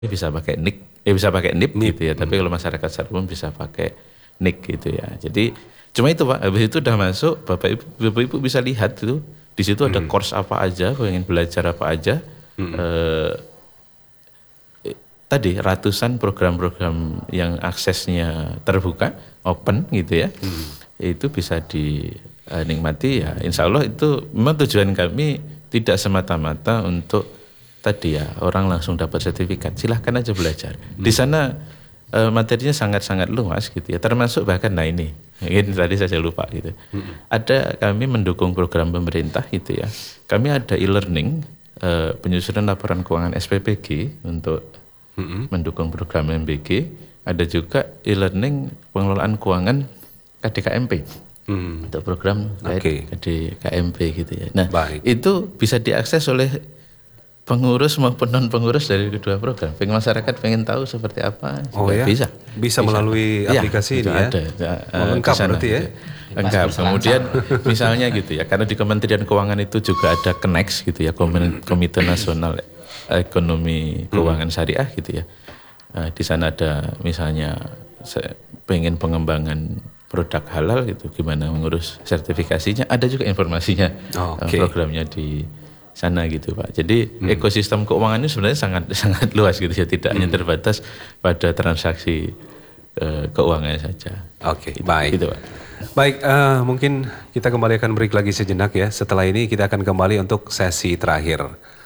bisa pakai bisa pakai NIP gitu ya. Tapi kalau masyarakat secara umum bisa pakai NIK gitu ya. Jadi cuma itu Pak, habis itu udah masuk Bapak Ibu bisa lihat itu di situ ada course apa aja, pengen belajar apa aja. Tadi ratusan program-program yang aksesnya terbuka, open gitu ya. Itu bisa dinikmati ya. Insya Allah itu memang tujuan kami tidak semata-mata untuk tadi ya orang langsung dapat sertifikat. Silahkan aja belajar. Di sana materinya sangat-sangat luas gitu ya. Termasuk bahkan ini tadi saya lupa gitu. Ada kami mendukung program pemerintah gitu ya. Kami ada e-learning penyusunan laporan keuangan SPPG untuk mendukung program MBG, ada juga e-learning pengelolaan keuangan KDKMP untuk program KDKMP gitu ya. Nah, itu bisa diakses oleh pengurus maupun non pengurus dari kedua program. Masyarakat pengen tahu seperti apa, bisa melalui aplikasi ini ya. Ada, lengkap berarti ya. Lengkap. Kemudian misalnya gitu ya, karena di Kementerian Keuangan itu juga ada KNEX gitu ya, Komite Nasional Ekonomi Keuangan Syariah gitu ya. Di sana ada misalnya pengen pengembangan produk halal gitu, gimana mengurus sertifikasinya, ada juga informasinya. Programnya di sana gitu Pak. Jadi ekosistem keuangan ini sebenarnya sangat luas gitu ya, tidak hanya terbatas pada transaksi keuangannya saja. Baik. Gitu, Pak. Baik, mungkin kita kembali akan break lagi sejenak ya. Setelah ini kita akan kembali untuk sesi terakhir.